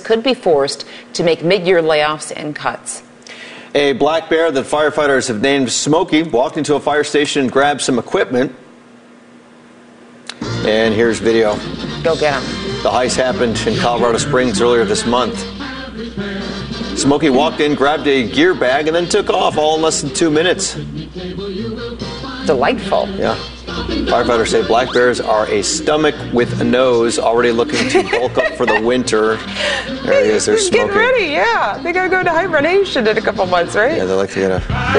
could be forced to make mid-year layoffs and cuts. A black bear that firefighters have named Smokey walked into a fire station and grabbed some equipment. And here's video. Go get him. The heist happened in Colorado Springs earlier this month. Smokey walked in, grabbed a gear bag, and then took off all in less than 2 minutes. Delightful. Yeah. Firefighters say black bears are a stomach with a nose, already looking to bulk up for the winter. There he is, they're smoking. Get ready, yeah. They gotta go into hibernation in a couple months, right? Yeah, they like to get a...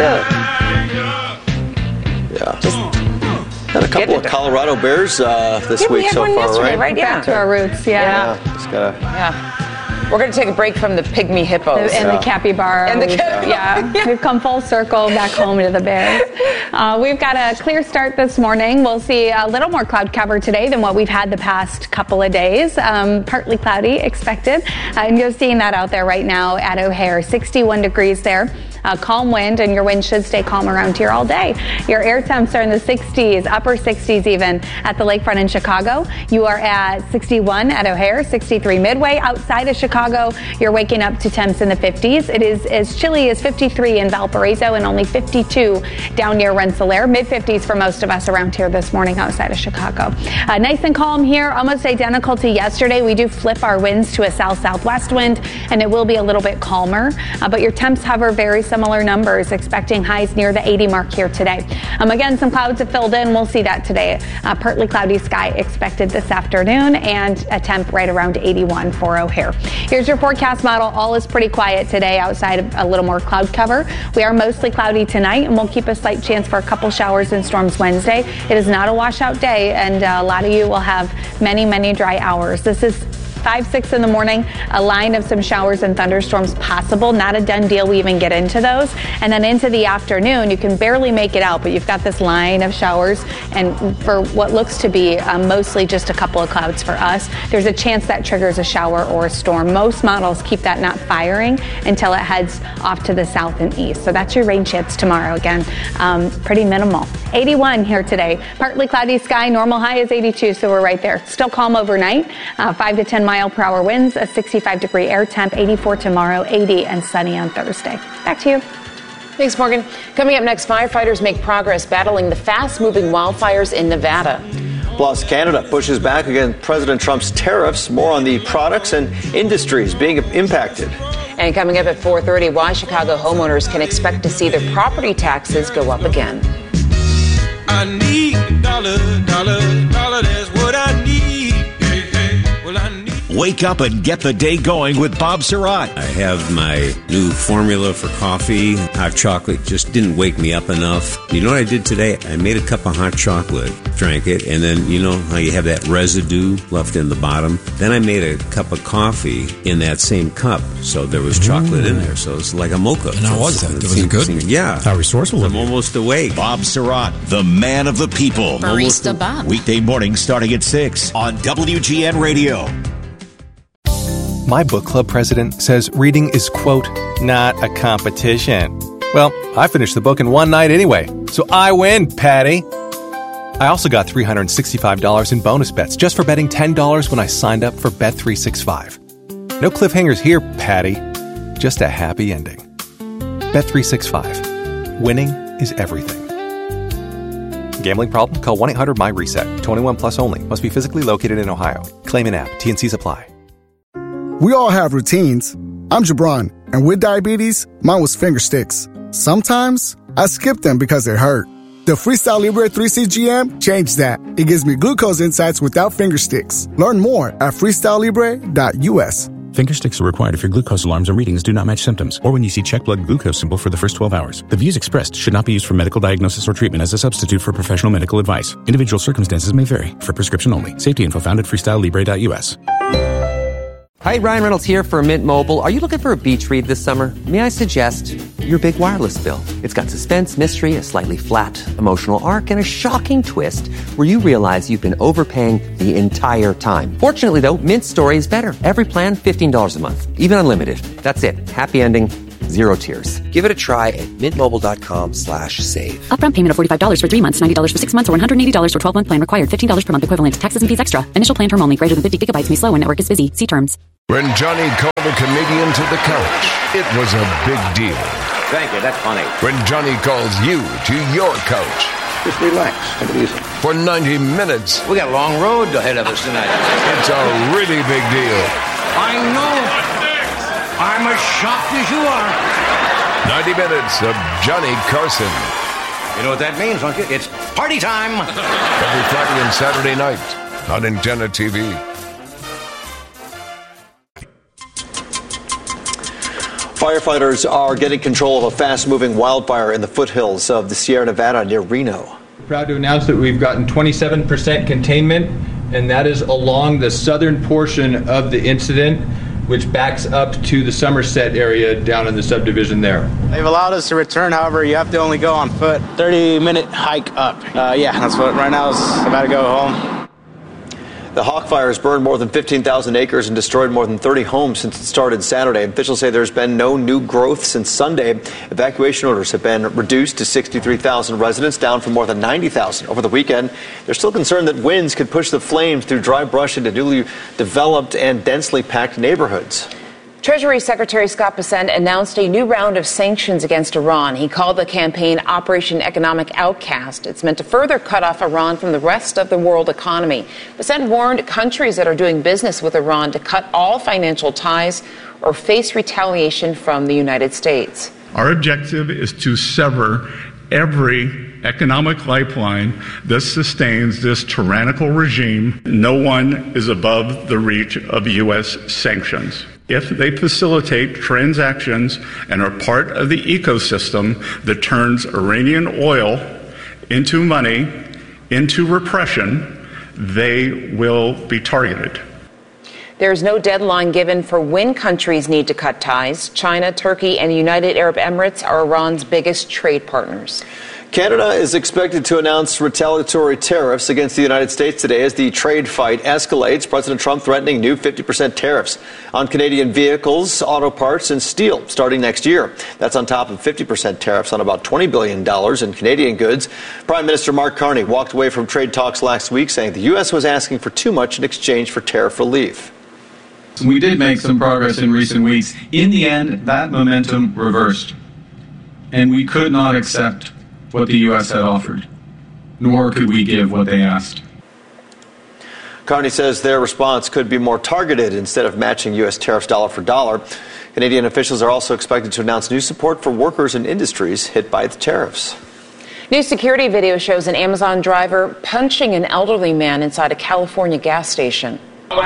Yeah. Just had a couple of Colorado bears this week so far, right? Yeah. Back to our roots, Yeah. Just gotta... Yeah. We're going to take a break from the pygmy hippos. And the capybara. And the We've come full circle back home to the bears. We've got a clear start this morning. We'll see a little more cloud cover today than what we've had the past couple of days. Partly cloudy expected. And you're seeing that out there right now at O'Hare. 61 degrees there. Calm wind, and your wind should stay calm around here all day. Your air temps are in the 60s, upper 60s even at the lakefront in Chicago. You are at 61 at O'Hare, 63 Midway. Outside of Chicago, you're waking up to temps in the 50s. It is as chilly as 53 in Valparaiso and only 52 down near Rensselaer. Mid-50s for most of us around here this morning outside of Chicago. Nice and calm here, almost identical to yesterday. We do flip our winds to a south-southwest wind, and it will be a little bit calmer. But your temps hover very similar numbers, expecting highs near the 80 mark here today. Again, some clouds have filled in. We'll see that today. Partly cloudy sky expected this afternoon, and a temp right around 81 for O'Hare. Here's your forecast model. All is pretty quiet today outside of a little more cloud cover. We are mostly cloudy tonight, and we'll keep a slight chance for a couple showers and storms Wednesday. It is not a washout day, and a lot of you will have many, many dry hours. This is 5, 6 in the morning, a line of some showers and thunderstorms possible. Not a done deal. We even get into those. And then into the afternoon, you can barely make it out, but you've got this line of showers. And for what looks to be mostly just a couple of clouds for us, there's a chance that triggers a shower or a storm. Most models keep that not firing until it heads off to the south and east. So that's your rain chance tomorrow. Again, pretty minimal. 81 here today. Partly cloudy sky. Normal high is 82, so we're right there. Still calm overnight. 5 to 10 mile-per-hour winds, a 65-degree air temp, 84 tomorrow, 80 and sunny on Thursday. Back to you. Thanks, Morgan. Coming up next, firefighters make progress battling the fast-moving wildfires in Nevada. Plus, Canada pushes back against President Trump's tariffs. More on the products and industries being impacted. And coming up at 4:30, why Chicago homeowners can expect to see their property taxes go up again. I need a dollar, that's what I need. Hey, hey. Well, I need. Wake up and get the day going with Bob Surratt. I have my new formula for coffee. Hot chocolate just didn't wake me up enough. You know what I did today? I made a cup of hot chocolate, drank it, and then you know how you have that residue left in the bottom? Then I made a cup of coffee in that same cup, so there was chocolate in there. So it's like a mocha. And how was that? Was it good? Yeah. How resourceful. I'm almost awake. Bob Surratt, the man of the people. Barista Bob. Weekday mornings starting at 6 on WGN Radio. My book club president says reading is, quote, not a competition. Well, I finished the book in one night anyway, so I win, Patty. I also got $365 in bonus bets just for betting $10 when I signed up for Bet365. No cliffhangers here, Patty. Just a happy ending. Bet365. Winning is everything. Gambling problem? Call 1-800-MY-RESET. 21 plus only. Must be physically located in Ohio. Claim an app. T&Cs apply. We all have routines. I'm Jabron, and with diabetes, mine was finger sticks. Sometimes I skip them because it hurt. The Freestyle Libre 3CGM changed that. It gives me glucose insights without finger sticks. Learn more at freestylelibre.us. Finger sticks are required if your glucose alarms or readings do not match symptoms, or when you see check blood glucose symbol for the first 12 hours. The views expressed should not be used for medical diagnosis or treatment as a substitute for professional medical advice. Individual circumstances may vary. For prescription only. Safety info found at freestylelibre.us. Hi, Ryan Reynolds here for Mint Mobile. Are you looking for a beach read this summer? May I suggest your big wireless bill? It's got suspense, mystery, a slightly flat emotional arc, and a shocking twist where you realize you've been overpaying the entire time. Fortunately, though, Mint's story is better. Every plan, $15 a month. Even unlimited. That's it. Happy ending. Zero tiers. Give it a try at mintmobile.com/save. Upfront payment of $45 for 3 months, $90 for 6 months, or $180 for 12-month plan required. $15 per month equivalent. Taxes and fees extra. Initial plan term only. Greater than 50 gigabytes may slow when network is busy. See terms. When Johnny called a comedian to the couch, it was a big deal. Thank you, that's funny. When Johnny calls you to your couch. Just relax, take it easy. For 90 minutes. We got a long road ahead of us tonight. It's a really big deal. I know. I'm as shocked as you are. 90 minutes of Johnny Carson. You know what that means, don't you? It's party time. Every Friday and Saturday night on Antenna TV. Firefighters are getting control of a fast-moving wildfire in the foothills of the Sierra Nevada near Reno. We're proud to announce that we've gotten 27% containment, and that is along the southern portion of the incident, which backs up to the Somerset area down in the subdivision there. They've allowed us to return, however, you have to only go on foot. 30-minute hike up. That's what right now is about to go home. The Hawk Fire has burned more than 15,000 acres and destroyed more than 30 homes since it started Saturday. Officials say there's been no new growth since Sunday. Evacuation orders have been reduced to 63,000 residents, down from more than 90,000 over the weekend. They're still concerned that winds could push the flames through dry brush into newly developed and densely packed neighborhoods. Treasury Secretary Scott Bessent announced a new round of sanctions against Iran. He called the campaign Operation Economic Outcast. It's meant to further cut off Iran from the rest of the world economy. Bessent warned countries that are doing business with Iran to cut all financial ties or face retaliation from the United States. Our objective is to sever every economic lifeline that sustains this tyrannical regime. No one is above the reach of U.S. sanctions. If they facilitate transactions and are part of the ecosystem that turns Iranian oil into money, into repression, they will be targeted. There's no deadline given for when countries need to cut ties. China, Turkey, and the United Arab Emirates are Iran's biggest trade partners. Canada is expected to announce retaliatory tariffs against the United States today as the trade fight escalates. President Trump threatening new 50% tariffs on Canadian vehicles, auto parts, and steel starting next year. That's on top of 50% tariffs on about $20 billion in Canadian goods. Prime Minister Mark Carney walked away from trade talks last week, saying the U.S. was asking for too much in exchange for tariff relief. We did make some progress in recent weeks. In the end, that momentum reversed, and we could not accept what the U.S. had offered, nor could we give what they asked. Carney says their response could be more targeted instead of matching U.S. tariffs dollar for dollar. Canadian officials are also expected to announce new support for workers and industries hit by the tariffs. New security video shows an Amazon driver punching an elderly man inside a California gas station.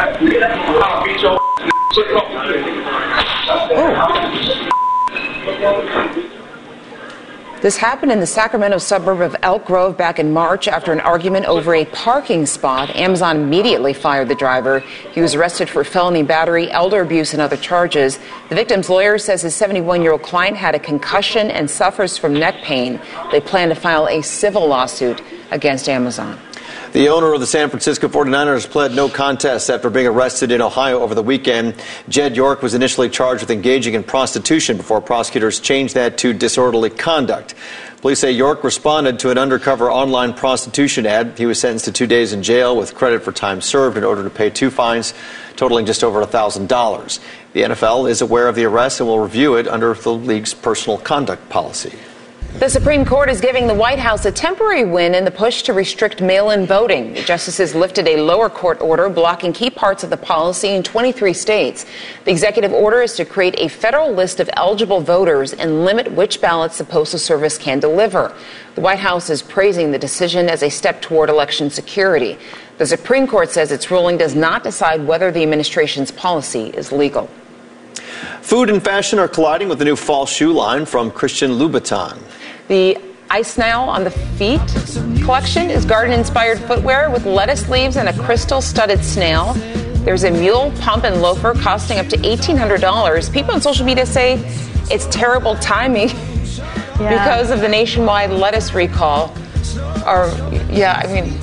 This happened in the Sacramento suburb of Elk Grove back in March after an argument over a parking spot. Amazon immediately fired the driver. He was arrested for felony battery, elder abuse, and other charges. The victim's lawyer says his 71-year-old client had a concussion and suffers from neck pain. They plan to file a civil lawsuit against Amazon. The owner of the San Francisco 49ers pled no contest after being arrested in Ohio over the weekend. Jed York was initially charged with engaging in prostitution before prosecutors changed that to disorderly conduct. Police say York responded to an undercover online prostitution ad. He was sentenced to 2 days in jail with credit for time served in order to pay 2 fines totaling just over $1,000. The NFL is aware of the arrest and will review it under the league's personal conduct policy. The Supreme Court is giving the White House a temporary win in the push to restrict mail-in voting. The justices lifted a lower court order blocking key parts of the policy in 23 states. The executive order is to create a federal list of eligible voters and limit which ballots the Postal Service can deliver. The White House is praising the decision as a step toward election security. The Supreme Court says its ruling does not decide whether the administration's policy is legal. Food and fashion are colliding with the new fall shoe line from Christian Louboutin. The Ice Now on the Feet collection is garden-inspired footwear with lettuce leaves and a crystal-studded snail. There's a mule pump and loafer costing up to $1,800. People on social media say it's terrible timing because of the nationwide lettuce recall.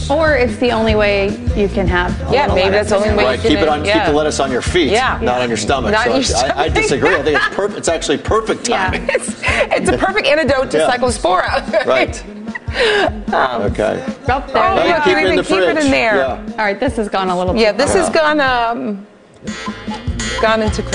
lettuce. Or it's the only way you can have. Maybe that's the only way. Right, keep the lettuce on your feet, not on your stomach. Not on your stomach. I disagree. I think it's actually perfect timing. It's a perfect antidote to Cyclospora. Right. Okay. You can even keep it in there. All right, this has gone a little. Yeah, this has gone into.